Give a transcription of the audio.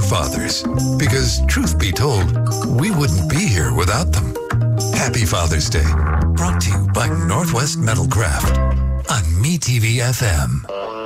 fathers. Because, truth be told, we wouldn't be here without them. Happy Father's Day. Brought to you by Northwest Metalcraft on MeTV FM.